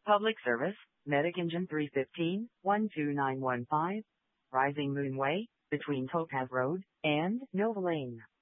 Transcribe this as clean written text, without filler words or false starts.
Public service, Medic Engine 315, 12915, Rising Moon Way, between Topaz Road and Nova Lane.